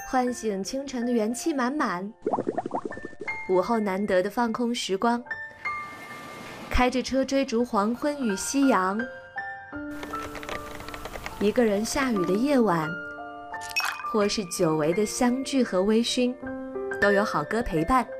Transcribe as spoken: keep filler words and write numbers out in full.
唤醒清晨的元气满满，午后难得的放空时光，开着车追逐黄昏与夕阳，一个人下雨的夜晚，或是久违的相聚和微醺，都有好歌陪伴。